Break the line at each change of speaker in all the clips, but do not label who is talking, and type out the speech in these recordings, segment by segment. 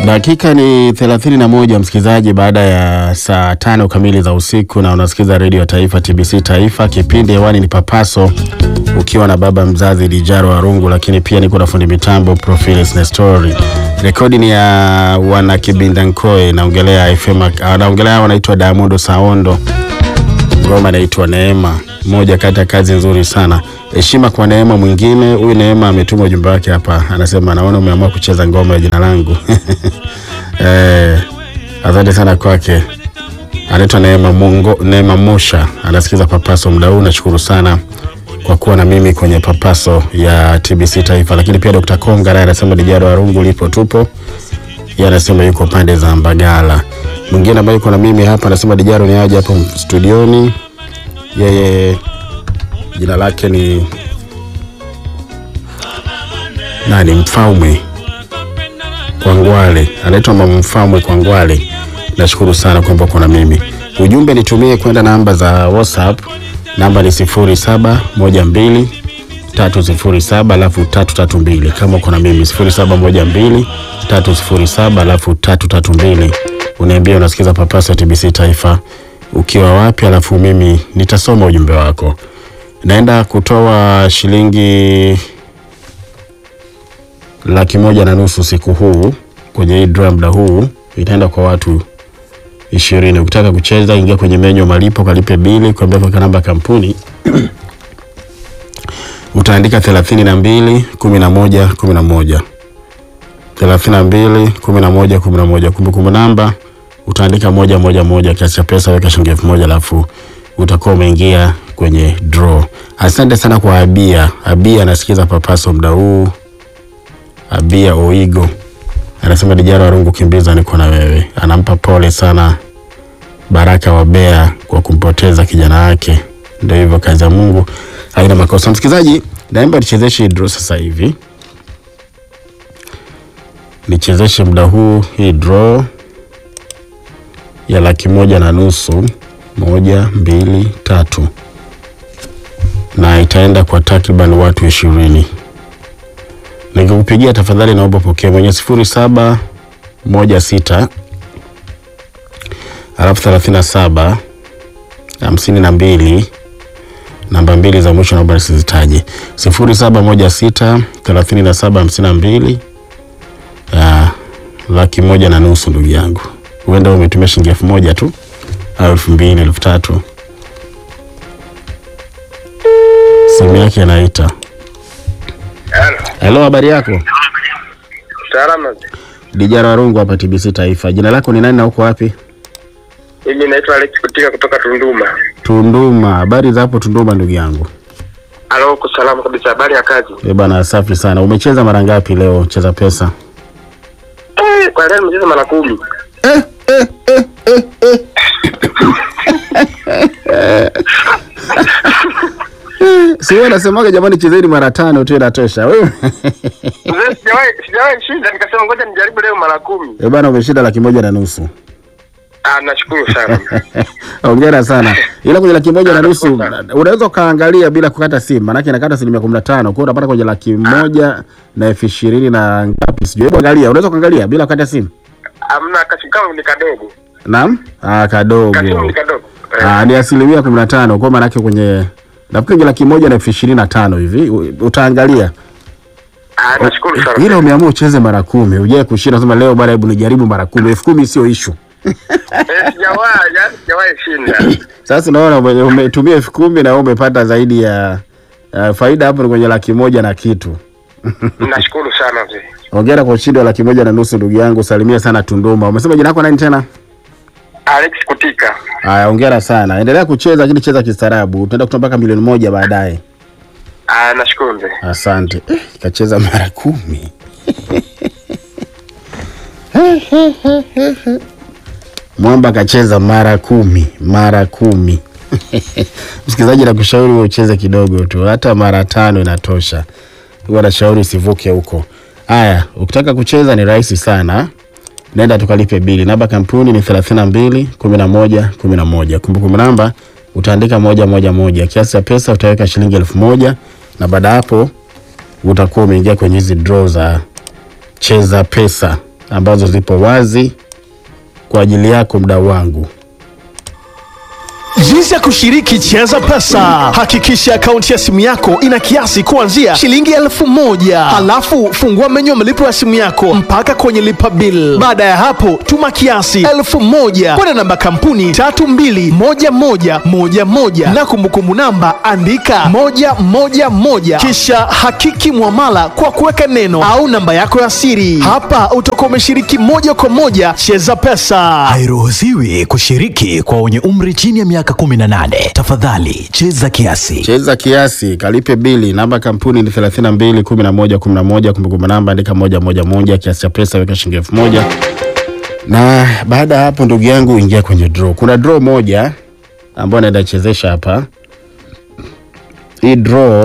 Dakika ni 31 msikilizaji, baada ya saa 5 kamili za usiku, na unasikiza Radio Taifa TBC Taifa. Kipindi hewani ni Papaso, ukiwa na baba mzazi Dijaro Warungu, lakini pia niko na fundi mitambo Profiles Nestori. Rekodi ni ya wana Kibinda Nkoe, naongelea FM, naongelea wanaitwa Diamond Saondo. Ngoma inaitwa Neema, moja kati ya kazi nzuri sana. Heshima kwa Neema mwingine. Huyu Neema ametuma ujumbe wake hapa, anasema naona umeamua kucheza ngoma ya jina langu. Asante sana kwake. Anaitwa Neema Mosha, anasikiza Papaso muda huu. Nashukuru sana kwa kuwa na mimi kwenye Papaso ya TBC Taifa. Lakini pia Dr. Konga naye anasema Dijaro Warungu lipo tupo. Yeye anasema yuko pande za Mbagala. Mwingine ambaye yuko na mimi hapa anasema Dijaro ni aje hapo studioni. Yeye jina lake ni nani? Mfaume Kwangwale. Anaitwa Mama Mfaume Kwangwale. Nashukuru sana kwamba uko na mimi. Ujumbe nitumie kwenda namba za WhatsApp. Namba ni 0712 307 alafu 332. Kama uko na mimi 0712 307 alafu 332. Uniambie unasikiza Papaso TBC Taifa ukiwa wapi, alafu mimi nitasoma ujumbe wako. Naenda kutoa shilingi 1,500,000 siku huu kwenye hii drum huu. Itaenda kwa watu 20. Ukitaka kucheza ingia kwenye menyu malipo, kalipe bili, kuambia kwa namba kampuni. Utaandika 32 11 11 32 11 11. Kumbukumbu namba utaandika 111, kiasi cha pesa weka shilingi 1000, alafu utakuwa umeingia kwenye draw. Asante sana kwa Abia anasikiza Papaso muda huu. Abia Oigo anasema Dijaro Warungu kimbiza niko na wewe. Anampa pole sana Baraka wa Bea kwa kumpoteza kijana wake. Ndio hivyo, kazi ya Mungu haina makosa. Msikilizaji, naomba nichezeshe draw sasa hivi. Nichezeshe muda huu hii draw ya 1,500,000, 1 2 3, na itaenda kwa takriban watu 20. Nikikupigia tafadhali naomba pokea mwenye 0716 alafu 37 52. Namba 2 za mwisho naomba nisizitaje. 0716 37 52. 1,500,000 ndugu yangu. Uenda umetumia shilingi 1,000 tu au 2,000 3,000. Simu yake inaita. Hello, habari yako?
Salama.
Dijaro Warungu hapa TBC Taifa. Jina lako ni nani na uko wapi?
Mimi naitwa Alex kutoka Tunduma.
Tunduma. Habari za hapo Tunduma ndugu yangu?
Halo, uko salama kabisa. Habari ya kazi?
Bana, safi sana. Umecheza mara ngapi leo Cheza Pesa?
Kwa leo nimecheza mara 10.
Sio nasemaga jamani, chezeni mara 5 tu inatosha. Wewe
sijawahi shinda, nikasema ngoja nijaribu leo mara 10.
Bana, umeshinda 1,500,000.
Nashukuru sana.
Hongera sana. Ila kwenye 1,500,000 unaweza kaangalia bila kukata simu, maana yake inakata 15%. Kwa hiyo unapata kwenye 1,20,000 na ngapi sijui. Hebu angalia, unaweza kaangalia bila kukata simu.
Hamna, kama ni kadogo.
Naam? Kadogo.
Kasimu ni kadogo.
Ni 15%. Kwa maana yake kwenye nafikiri 1,25,000 hivi utaangalia.
Nashukuru sana.
Ila umeamua ucheze mara 10, uje kushinda sema leo bwana, hebu nijaribu mara 10. 10,000 sio issue.
Sijawahi shinda.
Sasa unaona umetumia 10,000 na umepata zaidi ya faida hapo kwenye 1,100,000 na kitu.
Nashukuru sana mzee.
Hongera kwa ushindi wa 1,100,000 ndugu yangu. Salimia sana Tunduma. Umesema jina lako nani tena?
Alex Kutika.
Haya, hongera sana. Endelea kucheza, lakini cheza kistaarabu. Utaenda kutoa mpaka 1,000,000 baadaye.
Nashukuru mzee.
Asante. Kacheza mara 10. Mwamba kacheza mara 10. Msikilizaji, nakushauri ucheze kidogo tu, hata mara 5 inatosha. Huwa nashauri usivuke huko. Haya, ukitaka kucheza ni rahisi sana. Nenda tukalipe bili. Namba kampuni ni 32 11 11. Kumbukumbu namba utaandika 111. Kiasi cha pesa utaweka shilingi 1,000, na baada hapo utakuwa umeingia kwenye hizi draw za Cheza Pesa. ambazo zipo wazi kwa ajili yako mdau wangu.
Jinsi ya kushiriki Cheza Pesa. Hakikisha akaunti ya simu yako ina kiasi kuanzia shilingi 1000. Halafu fungua menyu ya malipo ya simu yako mpaka kwenye lipa bill. Baada ya hapo tuma kiasi 1000 kwenda namba kampuni 321111 na kumbukumbu namba andika 111, kisha hakiki muamala kwa kuweka neno au namba yako ya siri. Hapa utakuwa umeshiriki moja kwa moja Cheza Pesa.
Hairuhusiwi kushiriki kwa wenye umri chini ya miaka 18. Tafadhali cheza kiasi.
Cheza kiasi, kalipe bili. Namba kampuni ni 321111, kumbukumbu namba andika 111, kiasi cha pesa weka shilingi 1000. Na baada ya hapo ndugu yangu ingia kwenye draw. Kuna draw moja ambayo naenda chezesha hapa. Hii draw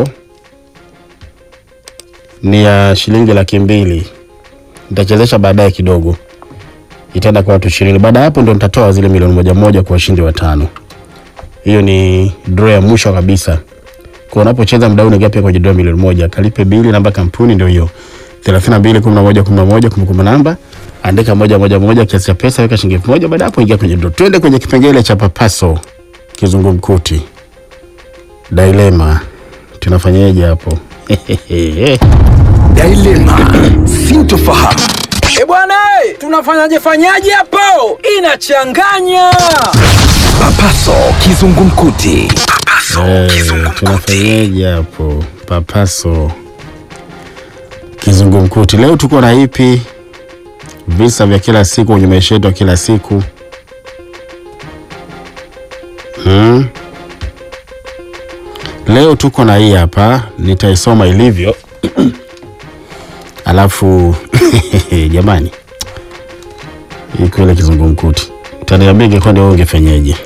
ni ya shilingi 200,000. Nitachezesha baadaye kidogo. Itaenda kwa watu 20. Baada hapo ndo nitatoa zile milioni 1 kwa washindi 5. Hiyo ni draw ya mwisho kabisa. Kwa unapocheza mdau unaingia pia kwenye draw milioni 1. Kalipe bili, namba kampuni ndio hiyo. 321111, kumbukumbu namba andika 111, kiasi cha pesa weka shilingi 1000. Baada hapo ingia kwenye draw. Twende kwenye kipengele cha papaso, kizungumkuti, dilema. Tunafanyaje hapo?
Dilema, sintofahamu.
Bwana, tunafanyaje hapo? Inachanganya.
Papaso kizungumkuti.
Tunafanyaje hapo? Papaso kizungumkuti. Leo tuko na ipi? Visa vya kila siku kwenye maisha yetu kila siku. Leo tuko na hii hapa, nitaisoma ilivyo. Alafu jamani, iko ile kizungumkuti. Utaniambia ingekuwa ndio ungefanyaje?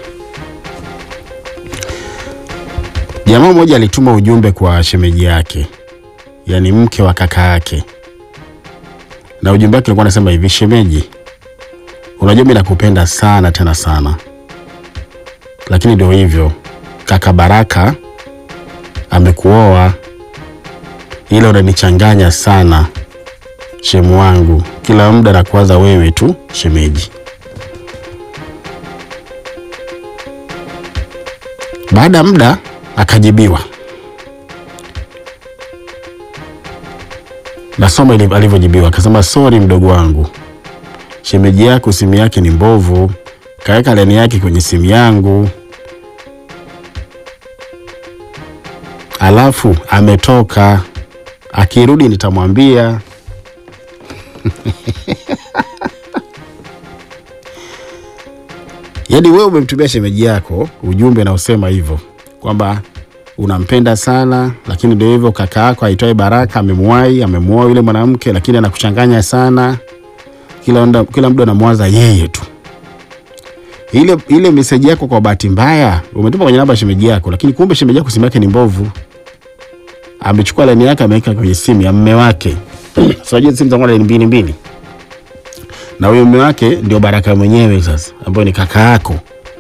Jamaa mmoja alituma ujumbe kwa shemeji yake, yani mke wa kaka yake. Na ujumbe wake ulikuwa unasema hivi: shemeji, unajua mimi nakupenda sana tena sana. Lakini ndio hivyo, kaka Baraka amekuoa. Ile unanichanganya sana shemu wangu. Kila muda nakuwaza wewe tu shemeji. Baada ya muda akajibiwa. Nasoma ile alivyojibiwa. Akasema, sorry mdogo wangu, shemeji yako simu yake ni mbovu, kaweka laini yake kwenye simu yangu, alafu ametoka, akirudi nitamwambia. Yaani wewe umemtumia shemeji yako ujumbe na usema hivyo kwamba unampenda sana, lakini ndio hivyo kaka yako aitwaye Baraka amemuoa yule mwanamke, lakini anakuchanganya sana. Kila muda anamwaza yeye tu. Ile message yako kwa bahati mbaya umetuma kwenye namba ya shemeji yako, lakini kumbe shemeji yako simu yake ni mbovu. Amechukua laini yake ameweka kwenye simu ya mume wake. Sio simu zangu laini mbili. Na huyo mume wake ndio Baraka mwenyewe sasa, ambaye ni kaka yako.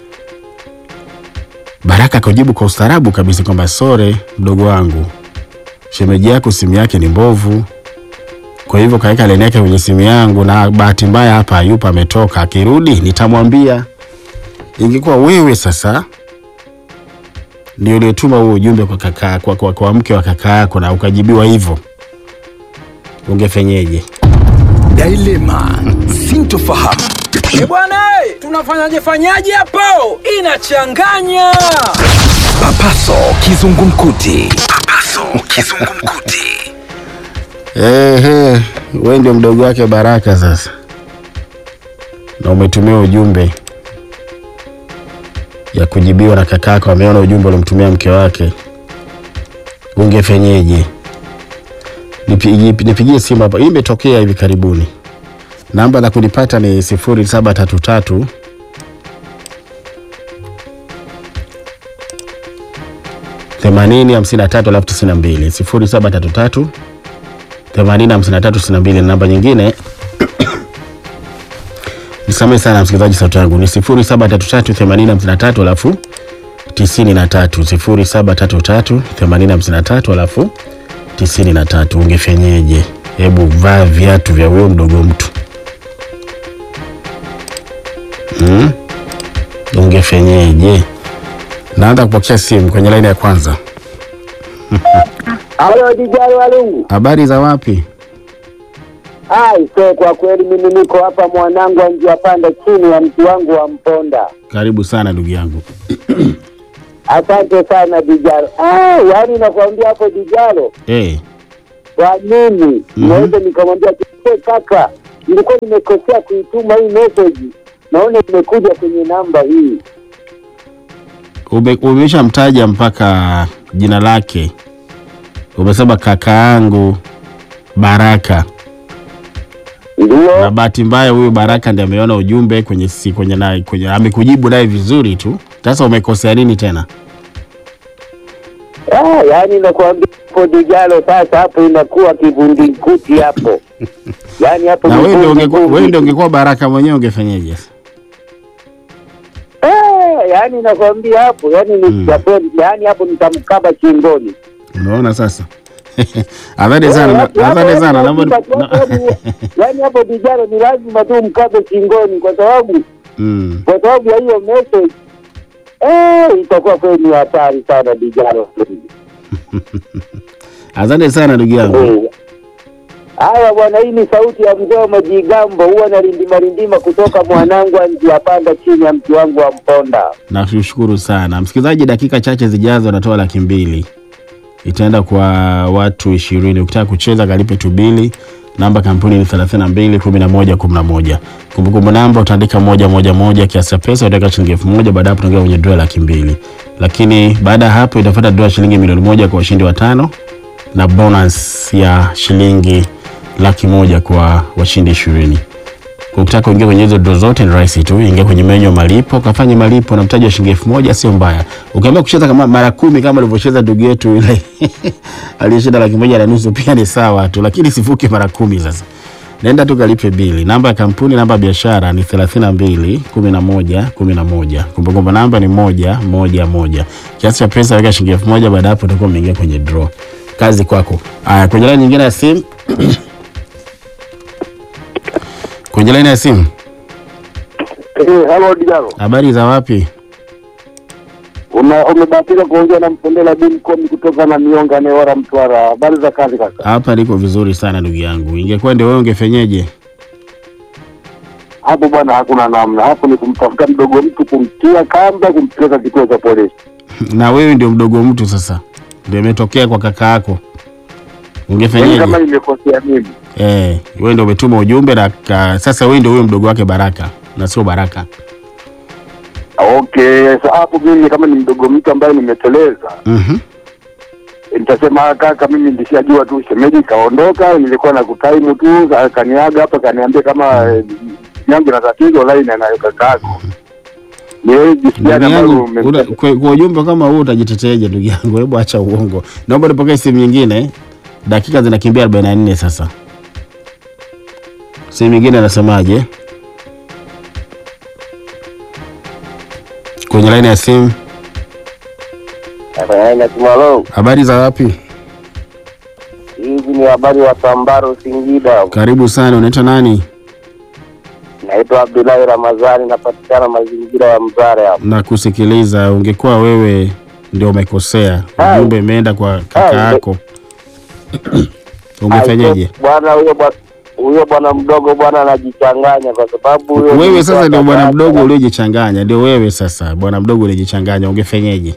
Baraka akajibu kwa ustaarabu kabisa kwamba sorry mdogo wangu, shemeji yako simu yake ni mbovu, kwa hivyo kaweka laini yake kwenye simu yangu, na bahati mbaya hapa hayupo, ametoka, akirudi nitamwambia. Ingekuwa wewe sasa ndio uliyetuma huo ujumbe kwa kaka kwa mke wa kaka yako na ukajibiwa hivyo, ungefenyeje?
Dilema, sintofahamu.
Bwana, tunafanyaje hapo? Inachanganya.
Papaso kizungumkuti.
Wewe ndio mdogo wake Baraka sasa, na umetumia ujumbe ya kujibiwa na kakako, ameona ujumbe uliomtumia mke wake, ungefenyeje? Nipigie simu hapa, hii imetokea hivi karibuni. Namba la kunipata ni 0733 805392, 0733 805392. Namba nyingine nisamee sana msikilizaji, sauti yangu ni 0733 8053 93, 0733 8053 93. Ungefenyeje? Hebu vaa viatu vya huyo mdogo mtu. ungefenyeje? Naanza kupokea simu kwenye line ya kwanza.
Halo Dijalo Walungu.
Habari za wapi?
So kwa kweli mimi niko hapa mwanangu njia panda chini ya mti wangu wa mponda.
Karibu sana ndugu yangu.
Asante sana Dijalo. Yaani nakwambia hapo Dijalo. Kwa nini? Naweza nikamwambia kaka, nilikuwa nimekosea kuituma hii message. Naona imekuja kwenye namba hii.
Umeshamtaja mpaka jina lake. Umesema kaka yangu Baraka.
Ndio.
Na bahati mbaya huyu Baraka ndiye ameona ujumbe kwenye amekujibu naye vizuri tu. Sasa umekosea nini tena?
Yaani nakwambia hapo Dijalo, sasa hapo inakuwa kivundikuti hapo. Yaani hapo
na wewe ndio ungekuwa Baraka mwenyewe ungefanyaje?
Yaani nakwambia hapo, yaani hapo nitamkaba chingoni.
Unaona sasa? Asante sana.
Yaani hapo Dijalo ni lazima tu mkabe chingoni kwa sababu ya hiyo message. Itakuwa kweli hatari sana Dijalo.
Asante sana ndugu yangu.
Haya bwana, hii ni sauti ya mzee Majigambo, huwa na rindima kutoka mwanangu njia panda chini ya mti wangu wa mponda.
Nakushukuru sana. Msikilizaji, dakika chache zijazo natoa 200,000. Itaenda kwa watu 20. Ukitaka kucheza kalipe tu bili. Namba kampuni ni 321111. Kumbukumbu namba utaandika 111 kiasi cha pesa utaweka shilingi 1000, baada hapo tunaingia kwenye draw 200,000. Lakini baada ya hapo itafuata draw shilingi milioni 1 kwa washindi 5 na bonus ya shilingi 100,000 kwa washindi 20. Ukitaka kuingia kwenye hizo draw zote ni rahisi tu, ingia kwenye menu malipo, kafanye malipo na mtaji wa shilingi 1000, sio mbaya. Ukiamua kucheza kama mara 10 kama alivyocheza ndugu yetu yule aliyeshinda 1,500 pia ni sawa tu, lakini sivuke mara 10 sasa. Nenda tu kalipe bili. Namba ya kampuni, namba ya biashara ni 321111. Kumbukumbu namba ni 111. Kiasi cha pesa weka shilingi 1000, baada hapo utakuwa umeingia kwenye draw. Kazi kwako. Kwenye line nyingine ya simu. Kwenye line ya simu.
Hello Dijalo.
Habari za wapi?
Umebahatika kuongea na Mpondela Bimkomi kutoka na Mionga Newara Mtwara. Habari za kazi kaka?
Hapa niko vizuri sana ndugu yangu. Ingekuwa ndio wewe ungefenyeje?
Hapo bwana hakuna namna. Hapo ni kumtafuta mdogo mtu, kumtia kamba, kumpeleka kituo cha polisi.
Na wewe ndio mdogo mtu sasa. Ndio imetokea kwa kaka yako. Ungefenyeje?
Kama nimekosea mimi.
Wewe ndio umetuma ujumbe na sasa wewe ndio huyo mdogo wake Baraka na sio Baraka.
Okay, sasa hapo mimi kama ni mdogo mtu ambaye nimeteleza. Nitasema kaka, mimi ndishajua tu shemeji kaondoka, nilikuwa na kutaimu tu, kaniaga hapa kaniambia kama yangu na tatizo line na kaka yako. Ni jisiana ambao
kwa ujumbe kama huo utajiteteaje ndugu yangu? Hebu acha uongo. Naomba nipokee simu nyingine. Dakika zinakimbia 44 sasa. Simu nyingine anasemaje? Kwenye line ya simu. Habari za wapi?
Hizi ni habari wa Tambaro Singida.
Karibu sana, unaitwa nani?
Naitwa Abdullahi Ramadhani, napatikana mazingira ya Mzare hapo.
Nakusikiliza. Ungekuwa wewe ndio umekosea, ujumbe imeenda kwa kaka yako. Ungefanyaje?
Bwana huyo bwana mdogo bwana anajichanganya kwa sababu
wewe sasa ndio bwana mdogo uliojichanganya, ndio wewe sasa bwana mdogo uliojichanganya, ungefanyaje?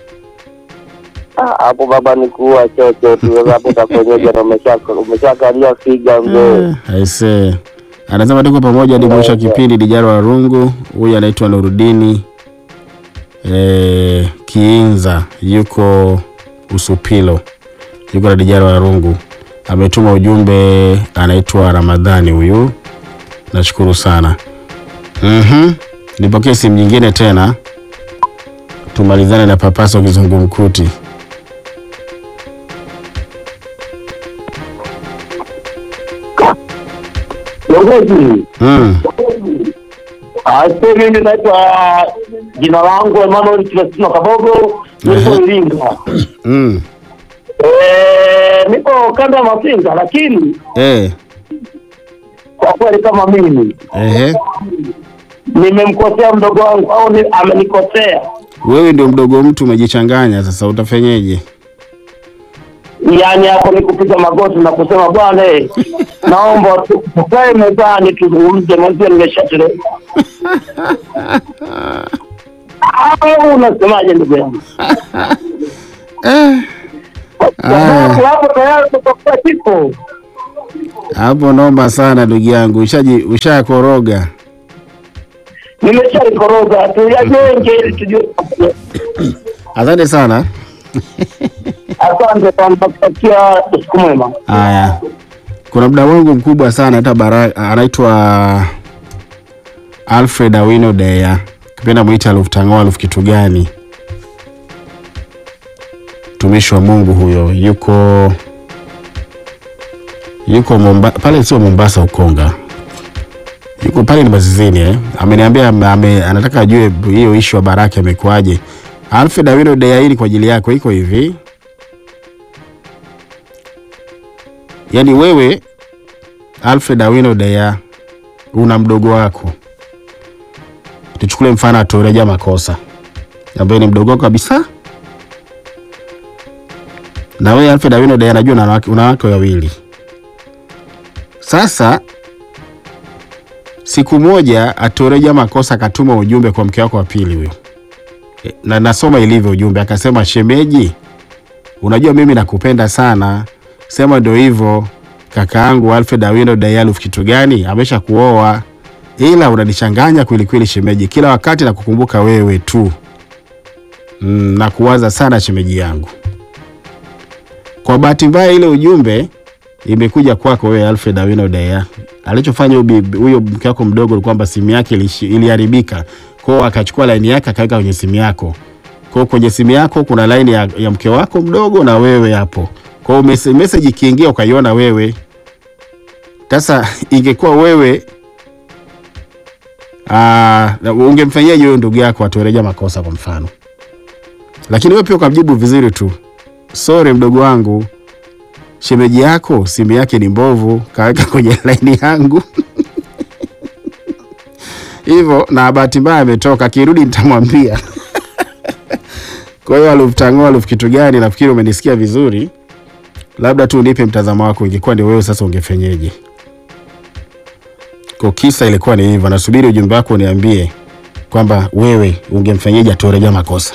Hapo baba ni kuwa chocho tu, hapo utafanyaje na umeshakalia figa mzee.
Aise. Anasema tuko pamoja hadi mwisho kipindi. Dijalo Warungu, huyu anaitwa Nurudini Kiinza, yuko Usupilo, yuko na Dijalo Warungu. Ametuma ujumbe, anaitwa Ramadhani huyu. Nashukuru sana. Nipokee simu nyingine tena. Tumalizane na papaso kizungumkuti.
Mimi naitwa jina langu Emmanuel Celestino Kabogo, niko Iringa. Niko kanda ya Mafinga lakini kwa kweli kama mimi nimemkosea mdogo wangu au amenikosea?
Wewe ndio mdogo mtu, umejichanganya sasa, utafenyeje?
Yaani hapo ni kupiga magoti na kusema bwana naomba tukae mezani tuzungumze, mwanzo nimeshachelewa. Unasemaje ndugu yangu? Hapo tayari tutakuwa kifo.
Hapo noma sana ndugu yangu, ushakoroga.
Nimeshakoroga tu yajenge ili tujue.
Asante sana.
Asante kwa mtakia siku mwema.
Haya. Kuna mda wangu mkubwa sana hata anaitwa Alfred Awino Deya. Kipenda muita Luftangoa kitu gani? Tumishi wa Mungu huyo. Yuko pale sio Mombasa Ukonga. Yuko pale ni Mazizini Ameniambia anataka ajue hiyo issue wa Baraka imekuaje. Alfred Awino Deya, hili kwa ajili yako iko hivi. Yaani wewe Alfred Awino Deya una mdogo wako. Tuchukue mfano Atoreja Makosa, ambaye ni mdogo wako kabisa. Na wewe Alfred Awino Deya najua una wake wawili. Sasa siku moja Atoreja Makosa katuma ujumbe kwa mke wako wa pili huyo. Na nasoma ilivyo ujumbe, akasema shemeji, unajua mimi nakupenda sana. Sema ndio hivyo, kakaangu Alfred Awino Deya kitu gani amesha kuoa, ila unanichanganya kweli kweli shemeji, kila wakati na kukumbuka wewe tu. Na kuwaza sana shemeji yangu. Kwa bahati mbaya ile ujumbe imekuja kwako wewe Alfred Awino Deya. Alichofanya huyo mke wako mdogo ni kwamba simu yake iliharibika. Kwa akachukua line yake akaweka kwenye simu yako. Kwa kwenye simu yako kuna line ya mke wako mdogo na wewe hapo. Kwa message ikiingia ukaiona wewe. Sasa ingekuwa wewe ungemfanyaje huyo ndugu yako Atoreja Makosa kwa mfano? Lakini wewe pia ukamjibu vizuri tu. Sorry mdogo wangu, shemeji yako simu yake ni mbovu, kaweka kwenye line yangu. Hivyo na bahati mbaya ametoka, kirudi nitamwambia. Kwa hiyo Luftangoa kitu gani, nafikiri umenisikia vizuri. Labda tu nipe mtazamo wako, ingekuwa ni wewe sasa ungefenyeje? Kwa kisa ilikuwa ni hivyo, nasubiri ujumbe wako niambie kwamba wewe ungemfanyaje Atoreja Makosa.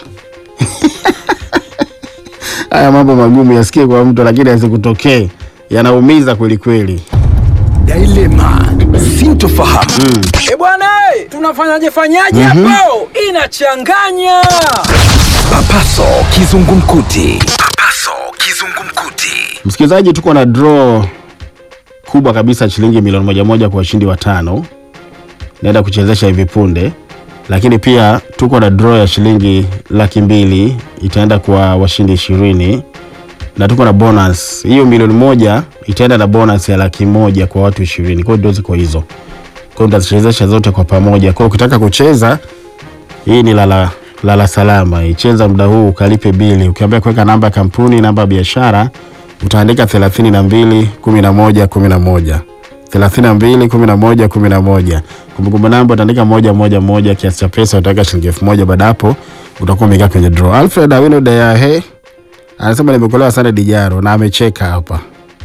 Haya mambo magumu yasikie kwa mtu lakini yasikutokee, yanaumiza kweli kweli.
Dilema, sintofahamu.
Bwana tunafanyaje hapo? Inachanganya.
Papaso kizungumkuti.
Msikilizaji, tuko na draw kubwa kabisa shilingi milioni 1 kwa washindi 5. Naenda kuchezesha hivi punde. Lakini pia tuko na draw ya shilingi 200,000 itaenda kwa washindi 20. Na tuko na bonus. Hiyo milioni 1 itaenda na bonus ya 100,000 kwa watu 20. Kwa hiyo ndio ziko hizo. Kwa hiyo tutachezesha zote kwa pamoja. Kwa hiyo ukitaka kucheza, hii ni lala salama. Icheza muda huu ukalipe bili. Ukiambia kuweka namba ya kampuni, namba ya biashara, utaandika 32 11 11. 32 11 11. Kumbukumbu namba utaandika 111, kiasi cha pesa utaweka shilingi 1000. Baada hapo utakuwa umekaa kwenye draw. Alfred Awino Deya anasema nimekolewa sana Dijaro na amecheka hapa.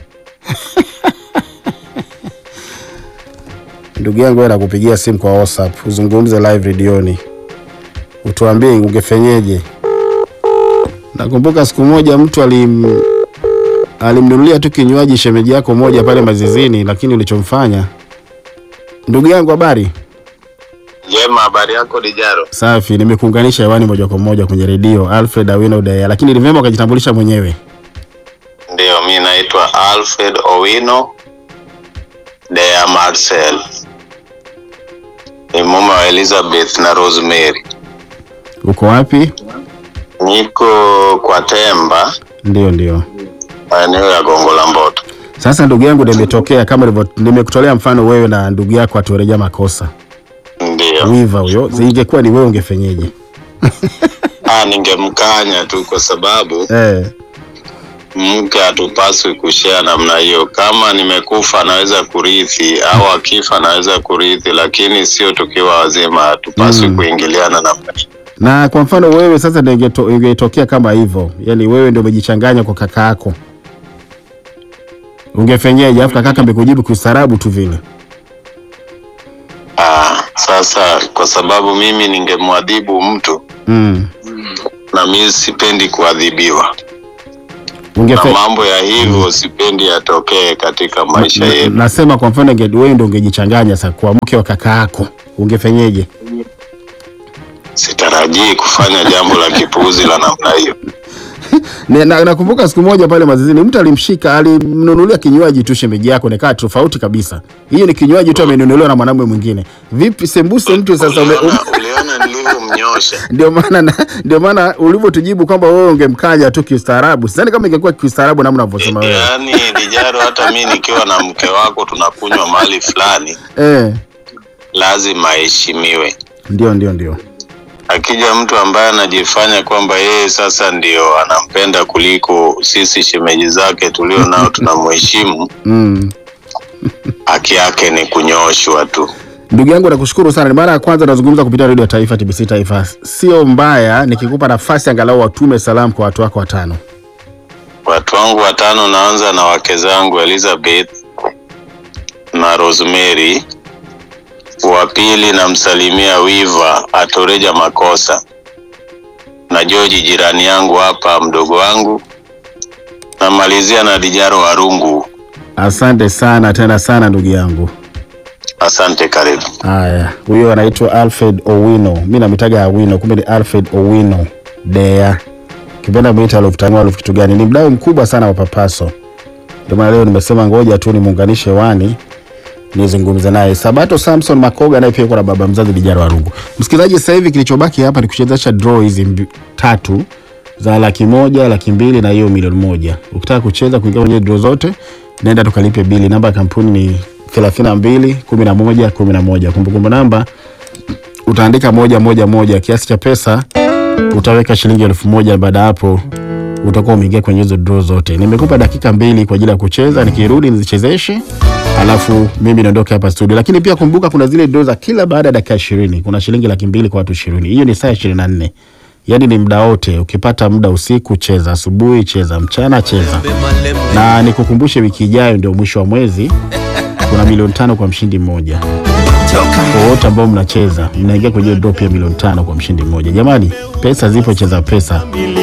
Ndugu yangu nakupigia simu kwa WhatsApp, uzungumze live redioni. Utuambie ungefenyeje. Nakumbuka siku moja mtu alimnunulia tu kinywaji shemeji yako moja pale Mazizini, lakini ulichomfanya. Ndugu yangu habari?
Jema, habari yako Dijaro?
Safi, nimekuunganisha hewani moja kwa moja kwenye redio Alfred Awino Deya, lakini ni vyema ukajitambulisha mwenyewe.
Ndio, mimi naitwa Alfred Awino Deya Marcel. Ni mama wa Elizabeth na Rosemary.
Uko wapi?
Niko kwa Temba.
Ndio.
Eneo ya Gongo la Mboto.
Sasa ndugu yangu, nimetokea kama nimekutolea mfano wewe na ndugu yako Atoreja Makosa.
Ndio.
Wiva huyo, ingekuwa ni wewe ungefenyeje?
Ningemkanya tu kwa sababu mke hatupaswi kushare namna hiyo. Kama nimekufa naweza kurithi, au akifa naweza kurithi, lakini sio tukiwa wazima, hatupaswi kuingiliana namna hiyo.
Na kwa mfano wewe sasa ndio ingetokea kama hivyo, yani wewe ndio umejichanganya kwa kaka yako, ungefenyeje? Afu kaka amekujibu kiustaarabu tu vile.
Sasa kwa sababu mimi ningemwadhibu mtu, na mimi sipendi kuadhibiwa. Na mambo ya hivyo sipendi yatokee katika maisha yetu.
Nasema kwa mfano wewe ndio ungejichanganya sasa kwa mke wa kaka yako, ungefenyeje?
Sitarajii kufanya jambo la kipuuzi la namna hiyo.
Nakumbuka siku moja pale Mazizini mtu alimshika, alimnunulia kinywaji tu shemeji yako, nikaa tofauti kabisa. Hiyo ni kinywaji tu amenunuliwa na mwanamume mwingine. Vipi sembuse mtu sasa
uliona nilivyomnyosha?
Ndio maana ulivyotujibu kwamba wewe ungemkanya tu kiustaarabu. Sidhani kama ingekuwa kiustaarabu namna unavyosema wewe.
Yaani Dijaro, hata mimi nikiwa na mke wako tunakunywa mahali fulani, lazima aheshimiwe.
Ndio.
Akija mtu ambaye anajifanya kwamba yeye sasa ndio anampenda kuliko sisi shemeji zake tulio nao tunamheshimu, haki yake ni kunyoshwa tu.
Ndugu yangu nakushukuru sana. Ni mara ya kwanza nazungumza kupitia Radio Taifa, TBC Taifa. Sio mbaya nikikupa nafasi angalau watume salamu kwa watu wako 5.
Watu wangu 5 naanza na wake zangu Elizabeth na Rosemary. Wa pili namsalimia Wiva Atoreja Makosa na George jirani yangu hapa, mdogo wangu. Namalizia na Dijaro Warungu.
Asante sana tena sana ndugu yangu.
Asante, karibu.
Haya, huyo anaitwa Alfred Owino. Mimi namitaga Owino, kumbe ni Alfred Owino. Dea. Kipenda mwita alofutangwa kitu gani? Ni mdau mkubwa sana wa Papaso. Ndio maana leo nimesema ngoja tu nimuunganishe wani nizungumze naye. Sabato Samson Makoga naye pia kuna baba mzazi Dijaro Warungu. Msikilizaji, sasa hivi kilichobaki hapa ni kuchezesha draw hizi 3 za 100,000, 200,000 na hiyo 1,000,000. Ukitaka kucheza kuingia kwenye draw zote, nenda tukalipe bili. Namba ya kampuni ni 321111. Kumbukumbu namba utaandika 111, kiasi cha pesa utaweka shilingi 1000. Baada hapo utakuwa umeingia kwenye hizo draw zote. Nimekupa dakika 2 kwa ajili ya kucheza, nikirudi nizichezeshe, alafu mimi naondoka hapa studio. Lakini pia kumbuka kuna zile draw za kila baada ya dakika 20. Kuna shilingi 200,000 kwa watu 20. Hiyo ni saa 24. Yaani ni muda wote. Ukipata muda usiku cheza, asubuhi cheza, mchana cheza. Na nikukumbushe wiki ijayo ndio mwisho wa mwezi. Kuna 5,000,000 kwa mshindi mmoja. Kwa wote ambao mnacheza, mnaingia kwenye draw ya 5,000,000 kwa mshindi mmoja. Jamani, pesa zipo, cheza pesa.